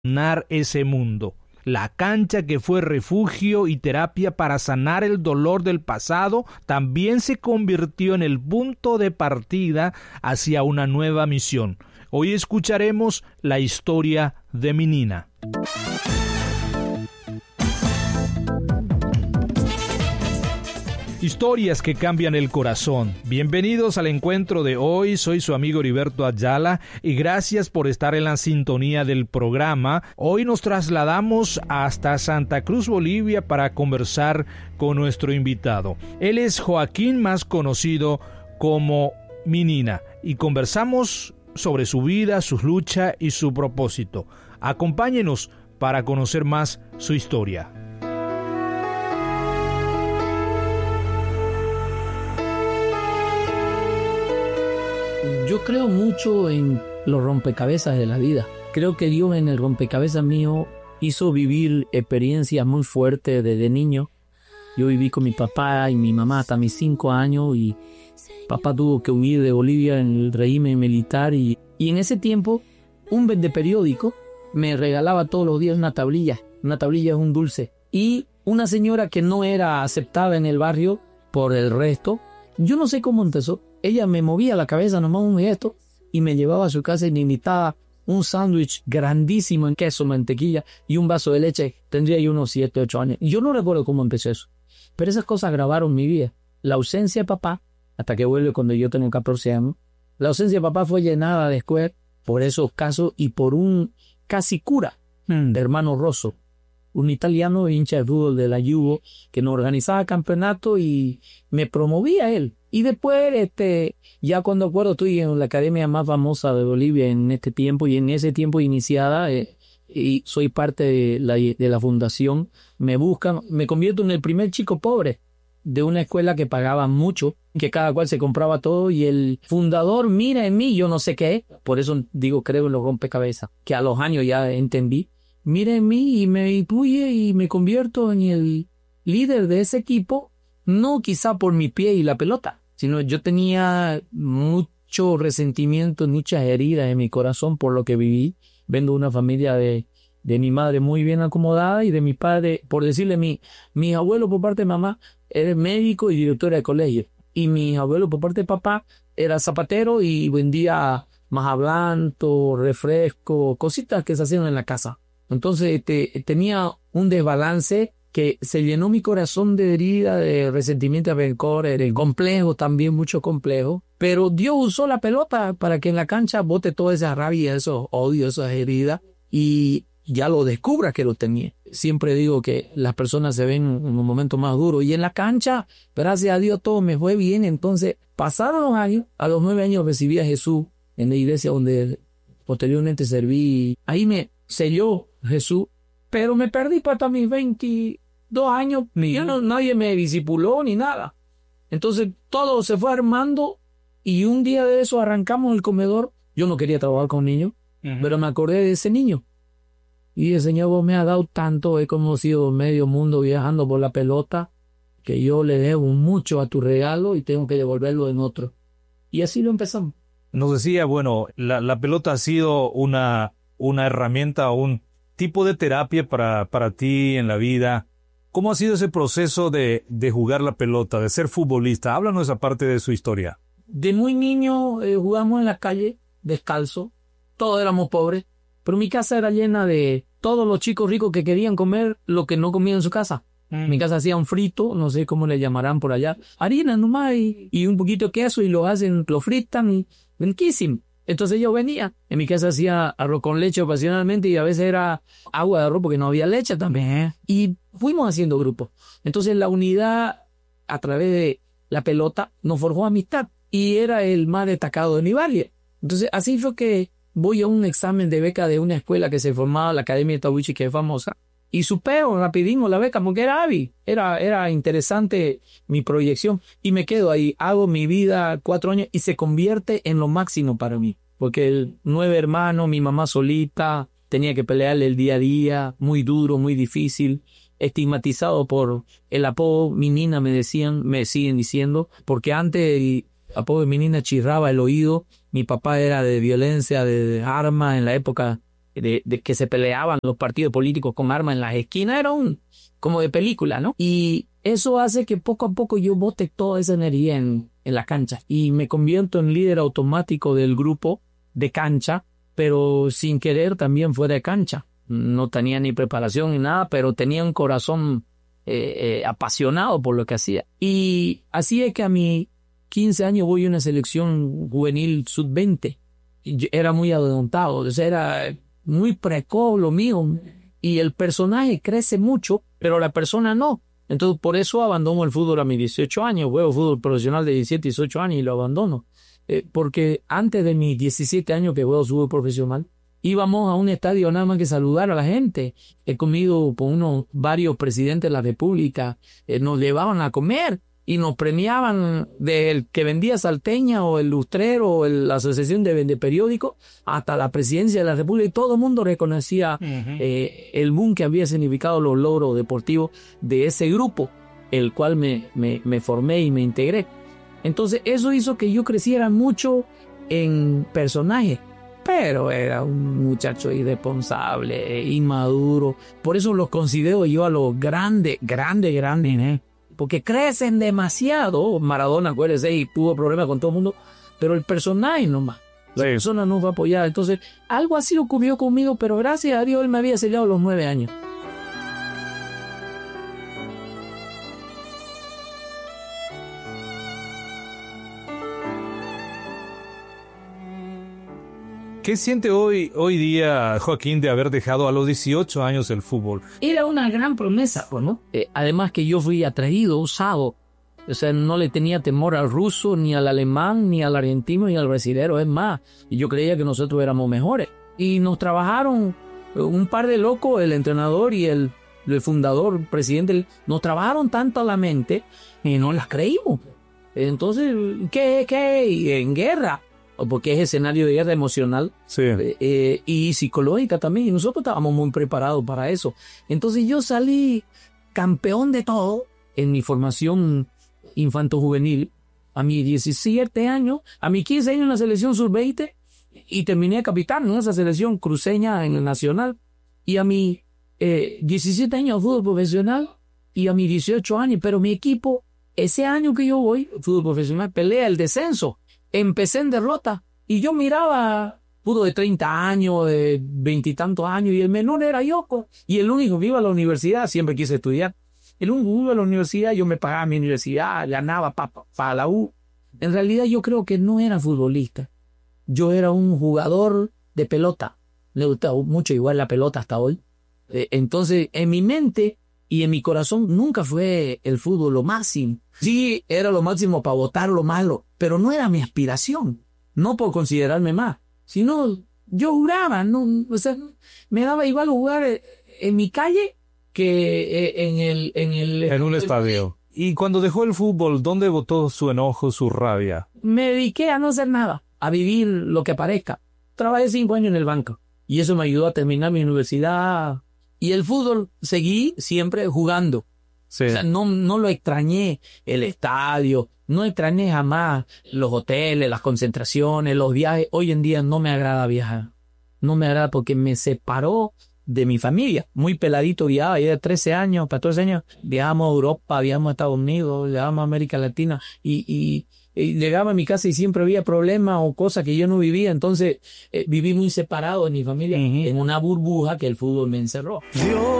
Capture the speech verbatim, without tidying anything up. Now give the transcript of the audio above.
sanar ese mundo. La cancha, que fue refugio y terapia para sanar el dolor del pasado, también se convirtió en el punto de partida hacia una nueva misión. Hoy escucharemos la historia de Minina. Historias que cambian el corazón. Bienvenidos al encuentro de hoy. Soy su amigo Heriberto Ayala y gracias por estar en la sintonía del programa. Hoy nos trasladamos hasta Santa Cruz, Bolivia, para conversar con nuestro invitado. Él es Joaquín, más conocido como Minina, y conversamos sobre su vida, su lucha y su propósito. Acompáñenos para conocer más su historia. Yo creo mucho en los rompecabezas de la vida. Creo que Dios en el rompecabezas mío hizo vivir experiencias muy fuertes desde niño. Yo viví con mi papá y mi mamá hasta mis cinco años y papá tuvo que huir de Bolivia en el régimen militar y, y en ese tiempo un vendeperiódico me regalaba todos los días una tablilla. Una tablilla es un dulce. Y una señora que no era aceptada en el barrio por el resto, yo no sé cómo empezó. Ella me movía la cabeza nomás un gesto y me llevaba a su casa y me invitaba un sándwich grandísimo en queso, mantequilla y un vaso de leche. Tendría yo unos siete, ocho años. Yo no recuerdo cómo empezó eso. Pero esas cosas grabaron mi vida. La ausencia de papá, hasta que vuelve cuando yo tengo catorce años, la ausencia de papá fue llenada después por esos casos y por un casi cura de hermano Rosso, un italiano hincha de fútbol de la Juve que nos organizaba campeonato y me promovía él. Y después, este, ya cuando acuerdo, estoy en la academia más famosa de Bolivia en este tiempo y en ese tiempo iniciada, eh, y soy parte de la, de la fundación. Me buscan, me convierto en el primer chico pobre de una escuela que pagaba mucho, que cada cual se compraba todo y el fundador mira en mí, yo no sé qué, por eso digo, creo en los rompecabezas, que a los años ya entendí. Mira en mí y me incluye y me convierto en el líder de ese equipo, no quizá por mi pie y la pelota, sino yo tenía mucho resentimiento, muchas heridas en mi corazón por lo que viví. Vengo de una familia de, de mi madre muy bien acomodada y de mi padre, por decirle, mi, mi abuelo por parte de mamá era médico y director de colegio. Y mi abuelo por parte de papá era zapatero y vendía maja blanco, refresco, cositas que se hacían en la casa. Entonces te, tenía un desbalance que se llenó mi corazón de herida, de resentimiento, de rencor, de complejo, también mucho complejo. Pero Dios usó la pelota para que en la cancha bote toda esa rabia, esos odios, esas heridas y ya lo descubra que lo tenía. Siempre digo que las personas se ven en un momento más duro y en la cancha, gracias a Dios, todo me fue bien. Entonces, pasaron los años, a los nueve años recibí a Jesús en la iglesia donde posteriormente serví. Ahí me selló Jesús, pero me perdí hasta mis veintidós años, ya no, nadie me discipuló ni nada. Entonces todo se fue armando y un día de eso arrancamos el comedor. Yo no quería trabajar con niños, uh-huh. pero me acordé de ese niño. Y el Señor, vos me has dado tanto, he conocido medio mundo viajando por la pelota, que yo le debo mucho a tu regalo y tengo que devolverlo en otro. Y así lo empezamos. Nos decía, bueno, la, la pelota ha sido una, una herramienta, un tipo de terapia para, para ti en la vida. ¿Cómo ha sido ese proceso de, de jugar la pelota, de ser futbolista? Háblanos esa parte de su historia. De muy niño eh, jugamos en la calle, descalzo. Todos éramos pobres. Pero mi casa era llena de todos los chicos ricos que querían comer lo que no comían en su casa. Mm. Mi casa hacía un frito, no sé cómo le llamarán por allá. Harina nomás y, y un poquito de queso y lo hacen, lo fritan y riquísimo. Entonces yo venía, en mi casa hacía arroz con leche ocasionalmente y a veces era agua de arroz porque no había leche también. ¿eh? Y fuimos haciendo grupos. Entonces la unidad a través de la pelota nos forjó amistad y era el más destacado de mi barrio. Entonces así fue que voy a un examen de beca de una escuela que se formaba, la Academia de Tawichi, que es famosa, y supero rapidín la beca porque era hábil. Era, era interesante mi proyección y me quedo ahí. Hago mi vida cuatro años y se convierte en lo máximo para mí. Porque el nueve hermanos, mi mamá solita, tenía que pelearle el día a día, muy duro, muy difícil, estigmatizado por el apodo Minina, me decían, me siguen diciendo, porque antes el apodo de Minina chirraba el oído. Mi papá era de violencia, de armas en la época de, de que se peleaban los partidos políticos con armas en las esquinas, era un como de película, ¿no? Y eso hace que poco a poco yo bote toda esa energía en, en la cancha y me convierto en líder automático del grupo de cancha, pero sin querer también fuera de cancha. No tenía ni preparación ni nada, pero tenía un corazón eh, eh, apasionado por lo que hacía. Y así es que a mis quince años voy a una selección juvenil sub veinte. Yo era muy adelantado, o sea, era muy precoz lo mío. Y el personaje crece mucho, pero la persona no. Entonces, por eso abandono el fútbol a mis dieciocho años. Juego fútbol profesional de diecisiete, dieciocho años y lo abandono. Eh, porque antes de mis diecisiete años que juego fútbol profesional, íbamos a un estadio nada más que saludar a la gente. He comido con unos varios presidentes de la República. Eh, nos llevaban a comer y nos premiaban del que vendía salteña o el lustrero o el, la asociación de, de periódicos hasta la presidencia de la República. Y todo el mundo reconocía uh-huh. eh, el boom que había significado los logros deportivos de ese grupo, el cual me, me, me formé y me integré. Entonces eso hizo que yo creciera mucho en personaje. Pero era un muchacho irresponsable, inmaduro. Por eso los considero yo a los grandes, grandes, grandes, ¿eh? Porque crecen demasiado. Maradona, acuérdese, y tuvo problemas con todo el mundo. Pero el personaje nomás. La sí. persona no va a apoyar. Entonces, algo así ocurrió conmigo, pero gracias a Dios él me había sellado los nueve años. ¿Qué siente hoy, hoy día, Joaquín, de haber dejado a los dieciocho años el fútbol? Era una gran promesa, pues, ¿no? Eh, además que yo fui atraído, usado. O sea, no le tenía temor al ruso, ni al alemán, ni al argentino, ni al brasilero. Es más, yo creía que nosotros éramos mejores. Y nos trabajaron un par de locos, el entrenador y el, el fundador, presidente, nos trabajaron tanto a la mente y no las creímos. Entonces, ¿qué? ¿Qué? En guerra. Porque es escenario de guerra emocional sí. eh, y psicológica también, y nosotros estábamos muy preparados para eso. Entonces yo salí campeón de todo en mi formación infanto-juvenil a mis diecisiete años, a mis quince años en la selección sub veinte y terminé capitán en esa selección cruceña en el nacional, y a mis eh, diecisiete años de fútbol profesional y a mis dieciocho años, pero mi equipo, ese año que yo voy, fútbol profesional, pelea el descenso. Empecé en derrota y yo miraba pudo de treinta años, de veintitantos años, y el menor era yo, y el único que iba a la universidad. Siempre quise estudiar. El único que iba a la universidad, yo me pagaba mi universidad, ganaba para pa, pa la U. En realidad yo creo que no era futbolista. Yo era un jugador de pelota. Me gustaba mucho igual la pelota hasta hoy. Eh, entonces, en mi mente y en mi corazón nunca fue el fútbol lo máximo. Sí, era lo máximo para botar lo malo, pero no era mi aspiración. No por considerarme más, sino yo jugaba, no, o sea, me daba igual jugar en mi calle que en el... En, el, en un el, estadio. Y cuando dejó el fútbol, ¿dónde botó su enojo, su rabia? Me dediqué a no hacer nada, a vivir lo que aparezca. Trabajé cinco años en el banco y eso me ayudó a terminar mi universidad. Y el fútbol seguí siempre jugando. Sí. O sea, no, no lo extrañé, el estadio, no extrañé jamás los hoteles, las concentraciones, los viajes. Hoy en día no me agrada viajar. No me agrada porque me separó de mi familia. Muy peladito viajaba, ya de trece años, catorce años, viajamos a Europa, viajamos a Estados Unidos, viajamos a América Latina, y, y, y llegaba a mi casa y siempre había problemas o cosas que yo no vivía. Entonces eh, viví muy separado de mi familia, uh-huh. en una burbuja que el fútbol me encerró. Dios.